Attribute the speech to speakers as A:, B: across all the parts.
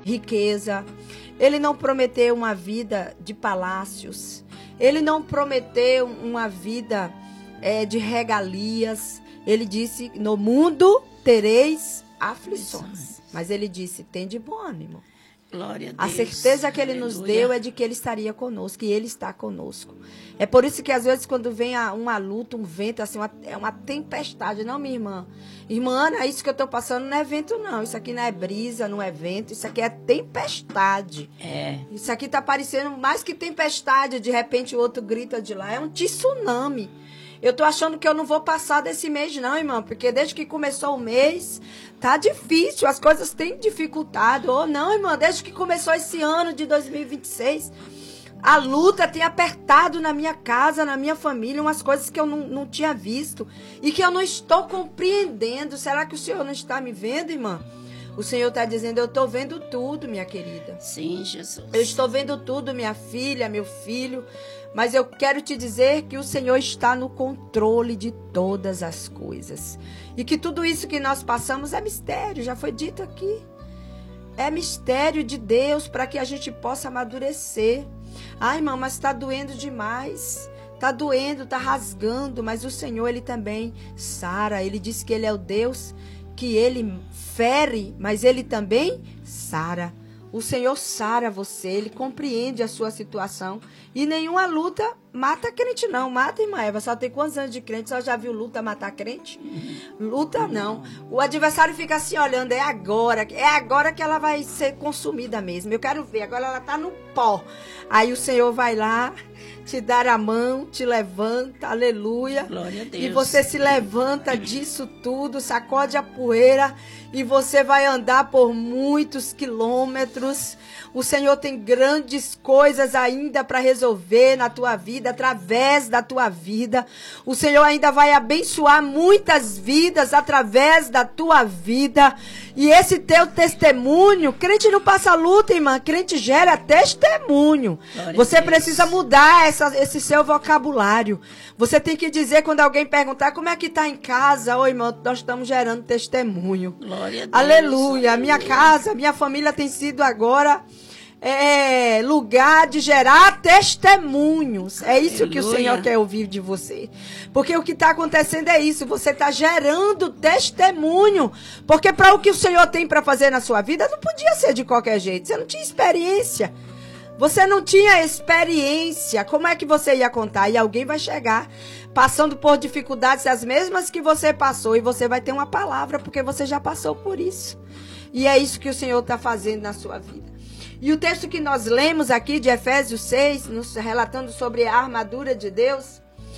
A: riqueza. Ele não prometeu uma vida de palácios. Ele não prometeu uma vida de regalias. Ele disse, no mundo tereis aflições. Mas ele disse, tem de bom ânimo.
B: Glória a Deus.
A: A certeza que ele nos deu é de que ele estaria conosco, e ele está conosco. É por isso que às vezes quando vem uma luta, um vento, assim, é uma tempestade. Não, minha irmã. Irmã Ana, isso que eu estou passando não é vento, não. Isso aqui não é brisa, não é vento. Isso aqui é tempestade. Isso aqui está parecendo mais que tempestade. De repente o outro grita de lá. É um tsunami. Eu tô achando que eu não vou passar desse mês, não, irmão. Porque desde que começou o mês, tá difícil. As coisas têm dificultado. Ou não, irmão, desde que começou esse ano de 2026, a luta tem apertado na minha casa, na minha família, umas coisas que eu não tinha visto. E que eu não estou compreendendo. Será que o Senhor não está me vendo, irmã? O Senhor está dizendo, eu estou vendo tudo, minha querida.
B: Sim, Jesus.
A: Eu estou vendo tudo, minha filha, meu filho. Mas eu quero te dizer que o Senhor está no controle de todas as coisas. E que tudo isso que nós passamos é mistério, já foi dito aqui. É mistério de Deus para que a gente possa amadurecer. Ai, irmão, mas está doendo demais. Está doendo, está rasgando. Mas o Senhor, Ele também sara. Ele diz que Ele é o Deus que Ele fere, mas Ele também sara. O Senhor sara você, Ele compreende a sua situação. E nenhuma luta mata crente, não. Mata, irmã Eva. Só tem quantos anos de crente? Só já viu luta matar crente? Luta, não. O adversário fica assim olhando. É agora que ela vai ser consumida mesmo. Eu quero ver. Agora ela está no pó. Aí o Senhor vai lá, te dar a mão, te levanta, aleluia.
B: Glória a Deus.
A: E você se levanta disso tudo, sacode a poeira e você vai andar por muitos quilômetros. O Senhor tem grandes coisas ainda para resolver na tua vida, através da tua vida. O Senhor ainda vai abençoar muitas vidas através da tua vida. E esse teu testemunho, crente não passa luta, irmã, crente gera testemunho. Você precisa mudar esse seu vocabulário. Você tem que dizer, quando alguém perguntar como é que está em casa, ô irmão, nós estamos gerando testemunho.
B: Glória a Deus.
A: Aleluia. A minha casa, minha família tem sido agora lugar de gerar testemunhos. É isso
B: Aleluia.
A: Que o Senhor quer ouvir de você. Porque o que está acontecendo é isso. Você está gerando testemunho. Porque para o que o Senhor tem para fazer na sua vida, não podia ser de qualquer jeito. Você não tinha experiência. Você não tinha experiência. Como é que você ia contar? E alguém vai chegar passando por dificuldades as mesmas que você passou. E você vai ter uma palavra, porque você já passou por isso. E é isso que o Senhor está fazendo na sua vida. E o texto que nós lemos aqui de Efésios 6, nos relatando sobre a armadura de Deus,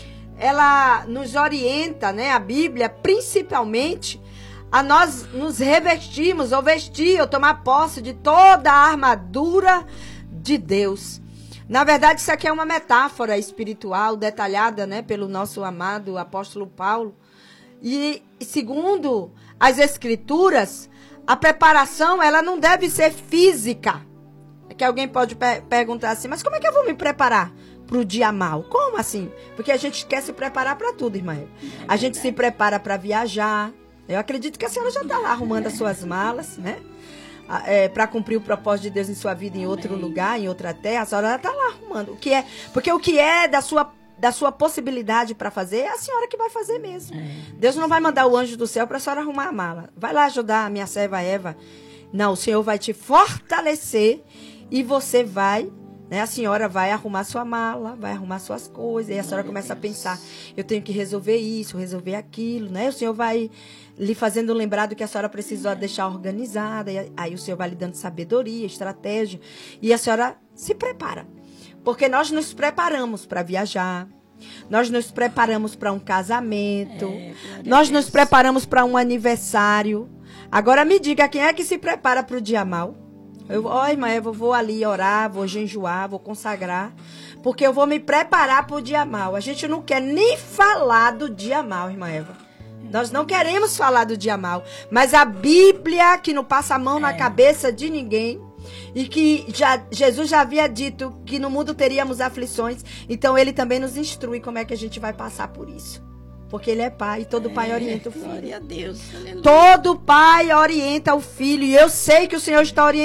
A: ela nos orienta, né, a Bíblia, principalmente, a nós nos revestirmos, ou vestir, ou tomar posse de toda a armadura de Deus. Na verdade, isso aqui é uma metáfora espiritual detalhada, né, pelo nosso amado apóstolo Paulo. E segundo as Escrituras, a preparação ela não deve ser física. Que alguém pode perguntar assim, mas como é que eu vou me preparar para o dia mal? Como assim? Porque a gente quer se preparar para tudo, irmã. A gente se prepara para viajar. Eu acredito que a senhora já está lá arrumando as suas malas, né? Para cumprir o propósito de Deus em sua vida em outro lugar, em outra terra. A senhora está lá arrumando. Porque o que é da sua possibilidade para fazer, é a senhora que vai fazer mesmo. Deus não vai mandar o anjo do céu para a senhora arrumar a mala. Vai lá ajudar a minha serva Eva. Não, o Senhor vai te fortalecer e você vai, né, a senhora vai arrumar sua mala, vai arrumar suas coisas. E a senhora começa a pensar, eu tenho que resolver isso, resolver aquilo, né? O Senhor vai lhe fazendo lembrar do que a senhora precisou deixar organizada. E aí o Senhor vai lhe dando sabedoria, estratégia. E a senhora se prepara. Porque nós nos preparamos para viajar, nós nos preparamos para um casamento, nós nos preparamos para um aniversário. Agora me diga, quem é que se prepara para o dia mal? Irmã, eu vou ali orar, vou jejuar, vou consagrar, porque eu vou me preparar para o dia mal. A gente não quer nem falar do dia mal, irmã Eva. Nós não queremos falar do dia mal, mas a Bíblia, que não passa a mão na cabeça de ninguém, e que Jesus já havia dito que no mundo teríamos aflições, então ele também nos instrui como é que a gente vai passar por isso. Porque ele é pai, e todo pai orienta o filho.
B: Glória a Deus. Aleluia.
A: Todo pai orienta o filho, e eu sei que o Senhor está orientando